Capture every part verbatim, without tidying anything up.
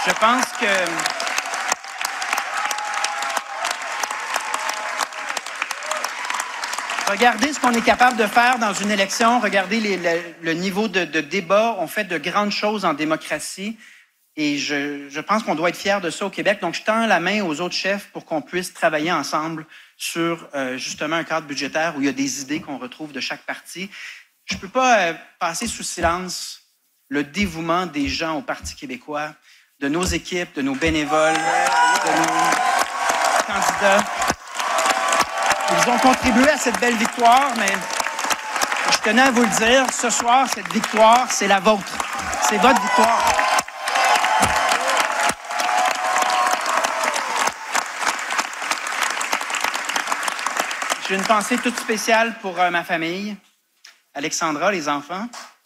Je pense que... Regardez ce qu'on est capable de faire dans une élection. Regardez les, le, le niveau de, de débat. On fait de grandes choses en démocratie. Et je, je pense qu'on doit être fiers de ça au Québec. Donc, je tends la main aux autres chefs pour qu'on puisse travailler ensemble sur euh, justement un cadre budgétaire où il y a des idées qu'on retrouve de chaque parti. Je ne peux pas euh, passer sous silence le dévouement des gens au Parti québécois, de nos équipes, de nos bénévoles, de nos candidats. Ils ont contribué à cette belle victoire, mais je tenais à vous le dire, ce soir, cette victoire, c'est la vôtre. C'est votre victoire. J'ai une pensée toute spéciale pour euh, ma famille, Alexandra, les enfants.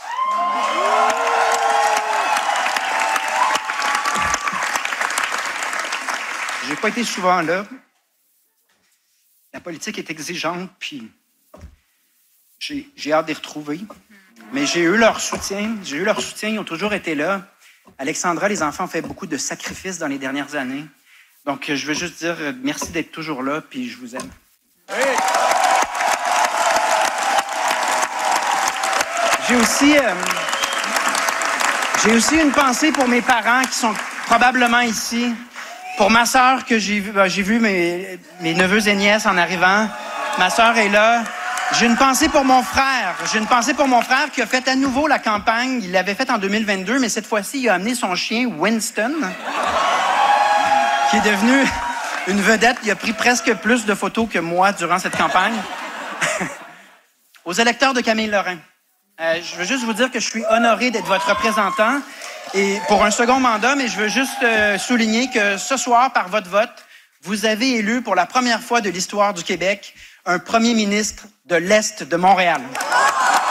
J'ai pas été souvent là. La politique est exigeante, puis j'ai, j'ai hâte d'y retrouver. Mais j'ai eu leur soutien. J'ai eu leur soutien. Ils ont toujours été là. Alexandra, les enfants ont fait beaucoup de sacrifices dans les dernières années. Donc, je veux juste dire merci d'être toujours là, puis je vous aime. Oui. J'ai aussi, euh, j'ai aussi une pensée pour mes parents qui sont probablement ici. Pour ma sœur, que j'ai vu, ben, j'ai vu mes, mes neveux et nièces en arrivant. Ma sœur est là. J'ai une pensée pour mon frère. J'ai une pensée pour mon frère qui a fait à nouveau la campagne. Il l'avait faite en deux mille vingt-deux, mais cette fois-ci, il a amené son chien Winston, qui est devenu une vedette. Il a pris presque plus de photos que moi durant cette campagne. Aux électeurs de Camille Lorrain, euh, je veux juste vous dire que je suis honoré d'être votre représentant. Et pour un second mandat, mais je veux juste euh, souligner que ce soir, par votre vote, vous avez élu pour la première fois de l'histoire du Québec un premier ministre de l'Est de Montréal.